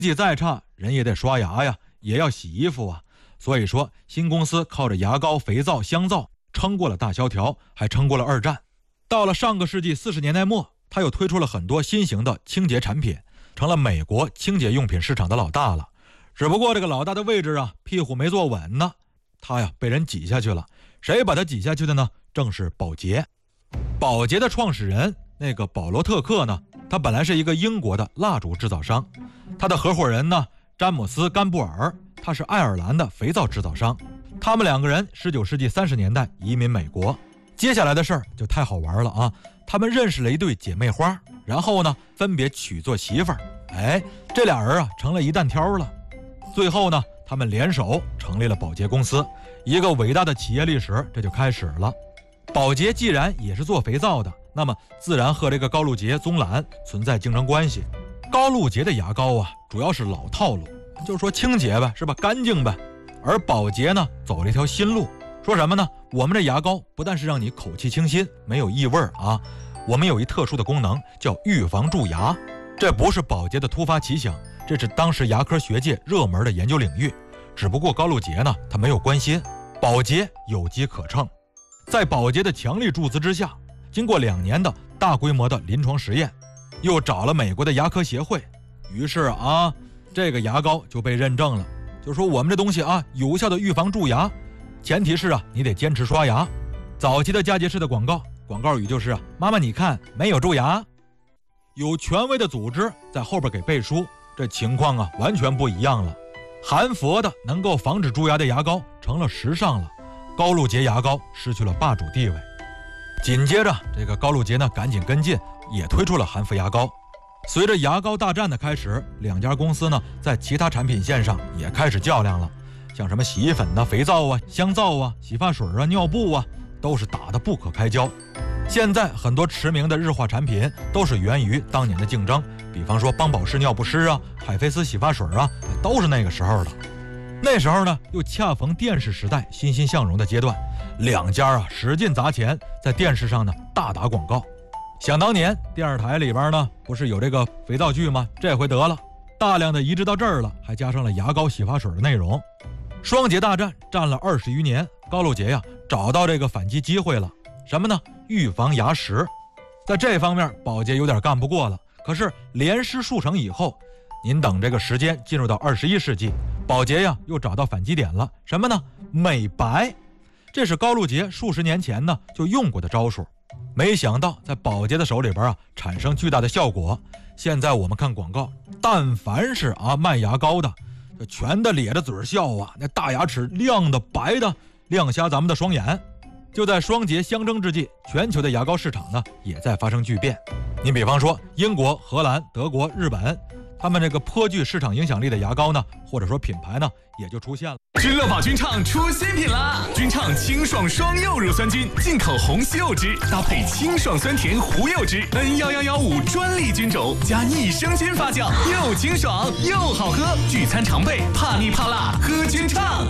技再差，人也得刷牙呀，也要洗衣服啊。所以说，新公司靠着牙膏、肥皂、香皂撑过了大萧条，还撑过了二战。到了上个世纪40年代末，他又推出了很多新型的清洁产品，成了美国清洁用品市场的老大了。只不过这个老大的位置啊，屁股没坐稳呢，他呀被人挤下去了。谁把他挤下去的呢？正是宝洁。宝洁的创始人那个保罗特克呢，他本来是一个英国的蜡烛制造商，他的合伙人呢詹姆斯甘布尔，他是爱尔兰的肥皂制造商。他们2个人19世纪30年代移民美国。接下来的事儿就太好玩了啊！他们认识了一对姐妹花，然后呢分别娶做媳妇儿。这俩人啊成了一担挑了。最后呢，他们联手成立了宝洁公司，一个伟大的企业历史这就开始了。宝洁既然也是做肥皂的，那么自然和这个高露洁、棕兰存在竞争关系。高露洁的牙膏啊，主要是老套路，就是说清洁呗，是吧？干净呗。而宝洁呢，走了一条新路，说什么呢？我们这牙膏不但是让你口气清新，没有异味啊，我们有一特殊的功能，叫预防蛀牙。这不是宝洁的突发奇想，这是当时牙科学界热门的研究领域。只不过高露洁呢，他没有关心，宝洁有机可乘。在宝洁的强力注资之下，经过2年的大规模的临床实验，又找了美国的牙科协会，于是啊，这个牙膏就被认证了，就说我们这东西啊，有效的预防蛀牙，前提是啊，你得坚持刷牙。早期的佳洁士的广告语就是啊，妈妈你看没有蛀牙。有权威的组织在后边给背书，这情况啊完全不一样了。含氟的能够防止蛀牙的牙膏成了时尚了，高露洁牙膏失去了霸主地位。紧接着这个高露洁呢赶紧跟进，也推出了含氟牙膏。随着牙膏大战的开始，2家公司呢在其他产品线上也开始较量了，像什么洗衣粉啊、肥皂啊、香皂啊、洗发水啊、尿布啊，都是打得不可开交。现在很多驰名的日化产品都是源于当年的竞争，比方说邦宝适尿不湿啊、海飞丝洗发水啊，都是那个时候的。那时候呢又恰逢电视时代欣欣向荣的阶段，2家啊使劲砸钱在电视上呢大打广告。想当年电视台里边呢不是有这个肥皂剧吗？这回得了，大量的移植到这儿了，还加上了牙膏、洗发水的内容。双洁大战战了20余年，高露洁呀找到这个反击机会了，什么呢？预防牙石。在这方面宝洁有点干不过了，可是连失数城以后，您等这个时间进入到21世纪，宝洁呀又找到反击点了，什么呢？美白。这是高露洁数十年前呢就用过的招数，没想到在宝洁的手里边啊产生巨大的效果。现在我们看广告，但凡是啊卖牙膏的，就全的咧着嘴笑啊，那大牙齿亮的白的，亮瞎咱们的双眼。就在双洁相争之际，全球的牙膏市场呢也在发生巨变。你比方说英国、荷兰、德国、日本，他们这个颇具市场影响力的牙膏呢，或者说品牌呢，也就出现了。 君乐宝菌畅出新品啦！菌畅清爽双柚乳酸菌，进口红西柚汁，搭配清爽酸甜胡柚汁，N11115专利菌种，加益生菌发酵，又清爽又好喝。聚餐常备，怕腻怕辣，喝菌畅。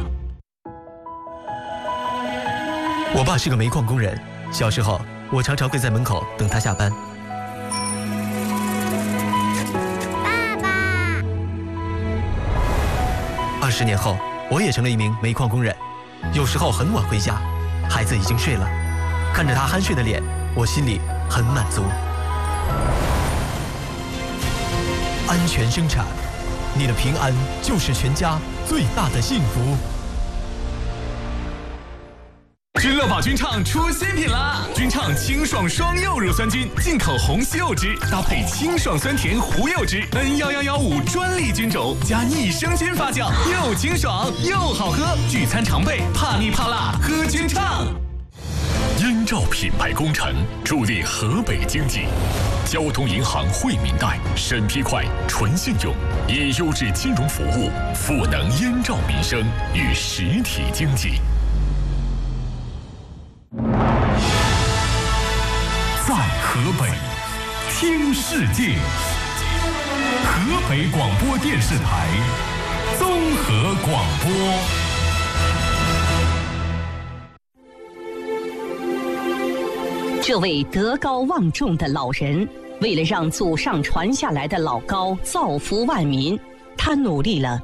我爸是个煤矿工人，小时候我常常会在门口等他下班。 爸爸 20年后，我也成了一名煤矿工人，有时候很晚回家，孩子已经睡了，看着他酣睡的脸，我心里很满足。安全生产，你的平安就是全家最大的幸福。 君乐宝菌畅出新品啦！菌畅清爽双柚乳酸菌，进口红西柚汁，搭配清爽酸甜胡柚汁，N11115专利菌种，加益生菌发酵，又清爽又好喝。聚餐常备，怕腻怕辣，喝菌畅。 燕赵品牌工程助力河北经济。交通银行惠民贷，审批快，纯信用，以优质金融服务赋能燕赵民生与实体经济。 在河北听世界，河北广播电视台综合广播。 这位德高望重的老人，为了让祖上传下来的老膏造福万民， 他努力了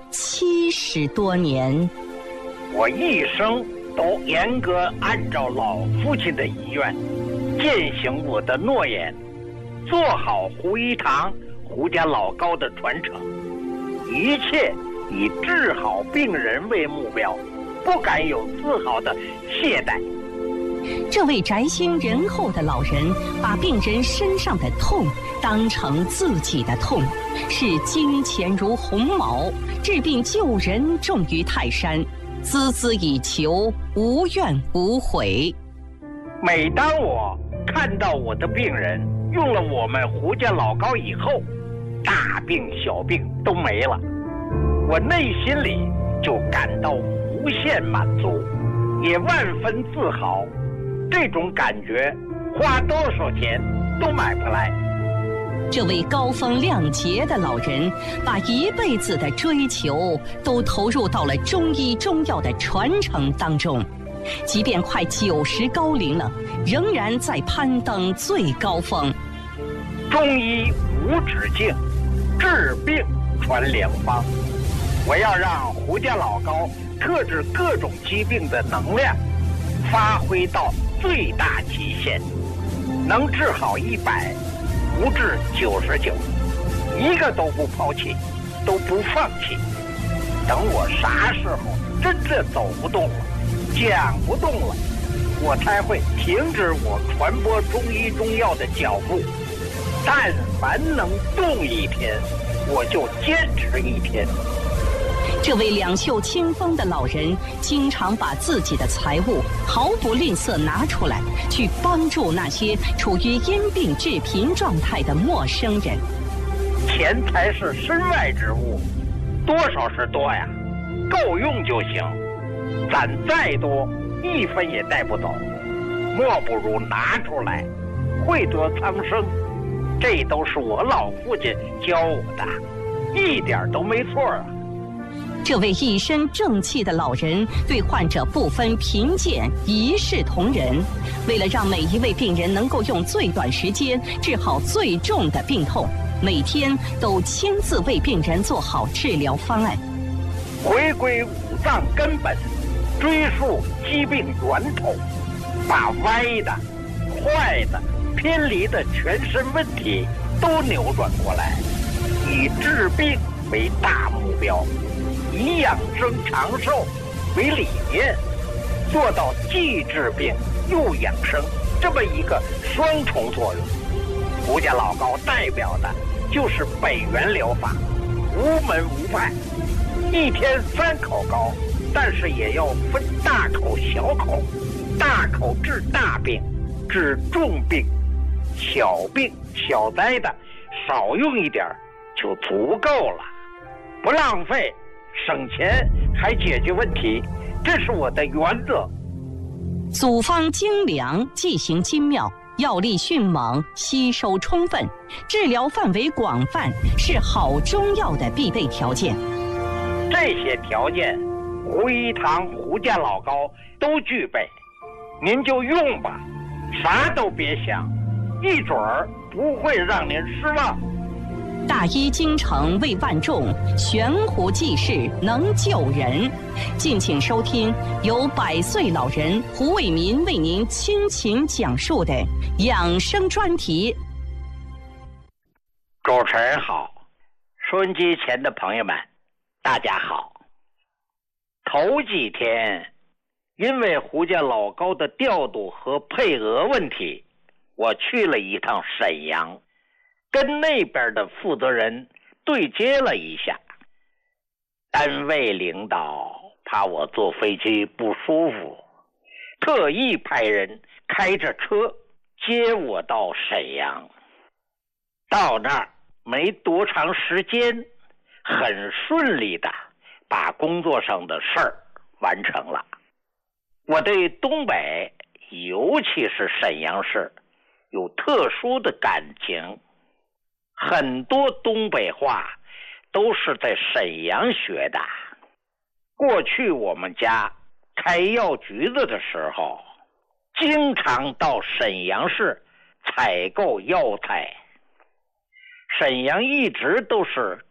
70多年。 我一生都严格按照老父亲的遗愿，践行我的诺言，做好胡一堂、胡家老高的传承，一切以治好病人为目标，不敢有丝毫的懈怠。 这位宅心仁厚的老人，把病人身上的痛当成自己的痛，视金钱如鸿毛，治病救人重于泰山，孜孜以求，无怨无悔。 每当我看到我的病人用了我们胡家老高以后，大病小病都没了，我内心里就感到无限满足，也万分自豪。这种感觉花多少钱都买不来。 这位高风亮节的老人，把一辈子的追求都投入到了中医中药的传承当中，即便快90高龄了，仍然在攀登最高峰。 中医无止境，治病传良方。我要让胡家老高克制各种疾病的能量发挥到最大极限，能治好100，不治99，一个都不抛弃，都不放弃。等我啥时候真正走不动了，讲不动了，我才会停止我传播中医中药的脚步。但凡能动一天，我就坚持一天。 这位两袖清风的老人，经常把自己的财物毫不吝啬拿出来，去帮助那些处于因病致贫状态的陌生人。 钱财是身外之物，多少是多呀，够用就行。攒再多，1分也带不走，莫不如拿出来，惠得苍生。这都是我老父亲教我的，一点都没错啊。 这位一身正气的老人对患者不分贫贱，一视同仁。为了让每一位病人能够用最短时间治好最重的病痛，每天都亲自为病人做好治疗方案。 回归五脏根本，追溯疾病源头，把歪的、坏的、偏离的全身问题都扭转过来，以治病为大目标，以养生长寿为理念，做到既治病又养生这么一个双重作用。胡家老高代表的就是北元疗法，无门无派，一天3口膏，但是也要分大口小口，大口治大病，治重病，小病小灾的少用一点就足够了，不浪费，省钱还解决问题，这是我的原则。 组方精良，剂型精妙，药力迅猛，吸收充分，治疗范围广泛，是好中药的必备条件。 这些条件，胡一堂、胡家老高都具备，您就用吧，啥都别想，一准儿不会让您失望。 大医精诚为万众，悬壶济世能救人。敬请收听由100岁老人胡卫民为您倾情讲述的养生专题。 主持人好，收音机前的朋友们，大家好。头几天，因为胡家老高的调度和配额问题，我去了一趟沈阳，跟那边的负责人对接了一下。单位领导怕我坐飞机不舒服，特意派人开着车接我到沈阳。到那儿没多长时间，很顺利的把工作上的事儿完成了。我对东北，尤其是沈阳市，有特殊的感情。很多东北话都是在沈阳学的。过去我们家开药局子的时候，经常到沈阳市采购药材。沈阳一直都是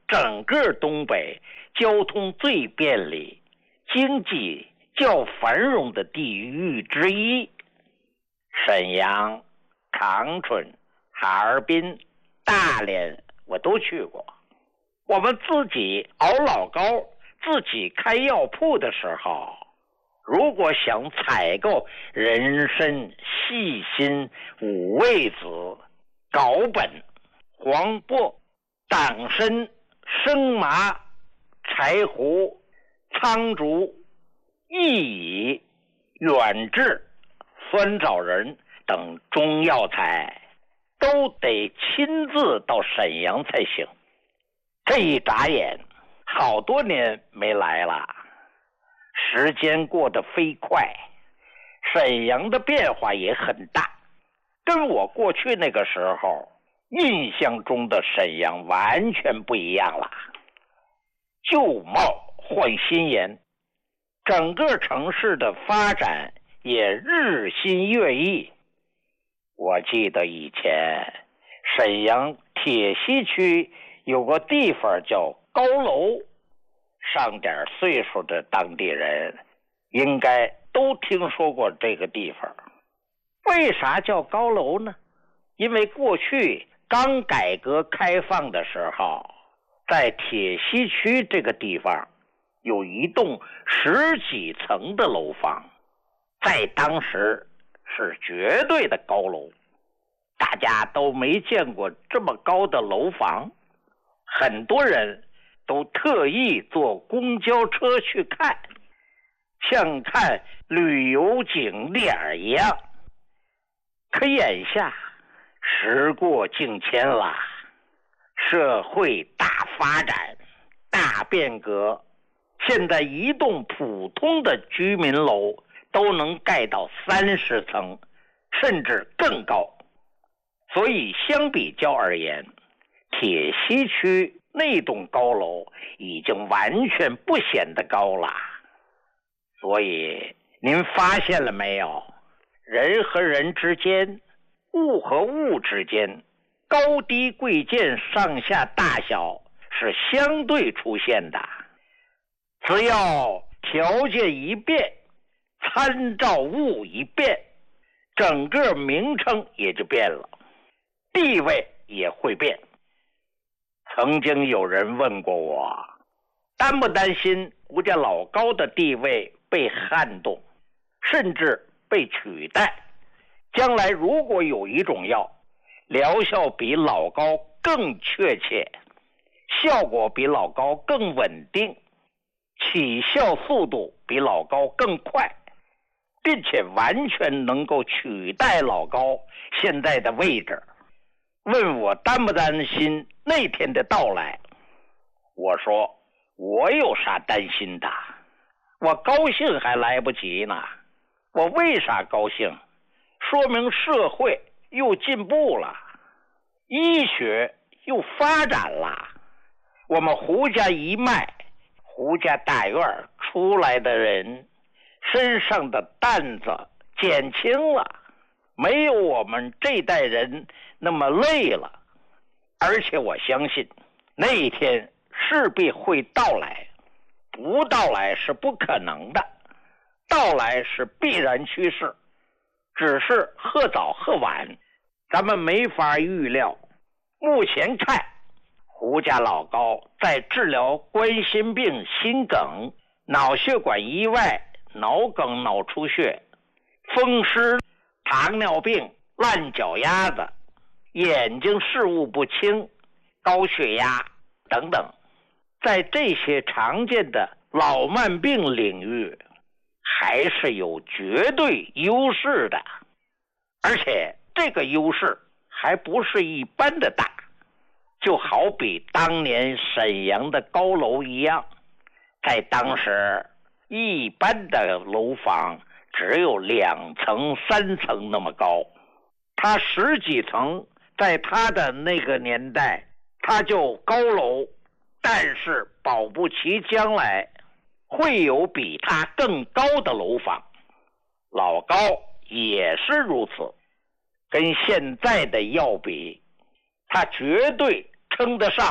整个东北交通最便利、经济较繁荣的地域之一。沈阳、长春、哈尔滨、大连我都去过。我们自己熬老膏、自己开药铺的时候，如果想采购人参、细辛、五味子、藁本、黄柏、党参、生麻、柴胡、苍竹、薏苡、远志、酸枣仁等中药材，都得亲自到沈阳才行。这一眨眼，好多年没来了，时间过得飞快，沈阳的变化也很大，跟我过去那个时候印象中的沈阳完全不一样了。旧貌换新颜，整个城市的发展也日新月异。我记得以前沈阳铁西区有个地方叫高楼，上点岁数的当地人应该都听说过这个地方。为啥叫高楼呢？因为过去刚改革开放的时候，在铁西区这个地方有一栋10几层的楼房，在当时是绝对的高楼，大家都没见过这么高的楼房，很多人都特意坐公交车去看，像看旅游景点一样。可眼下时过境迁了，社会大发展、大变革，现在一栋普通的居民楼都能盖到30层，甚至更高。所以相比较而言，铁西区那栋高楼已经完全不显得高了。所以您发现了没有，人和人之间、物和物之间，高低贵贱、上下大小是相对出现的。只要条件一变，参照物一变，整个名称也就变了，地位也会变。曾经有人问过我，担不担心我家老高的地位被撼动，甚至被取代？将来如果有一种药，疗效比老高更确切，效果比老高更稳定，起效速度比老高更快，并且完全能够取代老高现在的位置，问我担不担心那天的到来？我说我有啥担心的，我高兴还来不及呢。我为啥高兴？说明社会又进步了，医学又发展了，我们胡家一脉、胡家大院出来的人身上的担子减轻了，没有我们这代人那么累了。而且我相信那一天势必会到来，不到来是不可能的，到来是必然趋势，只是或早或晚，咱们没法预料。目前看，胡家老高在治疗冠心病、心梗、脑血管意外、脑梗、脑出血、风湿、糖尿病、烂脚丫子、眼睛视物不清、高血压等等，在这些常见的老慢病领域还是有绝对优势的，而且这个优势还不是一般的大，就好比当年沈阳的高楼一样，在当时一般的楼房只有2层、3层那么高，它10几层，在它的那个年代它就高楼，但是保不齐将来会有比它更高的楼房。老高也是如此，跟现在的药比，它绝对称得上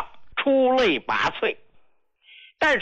出类拔萃。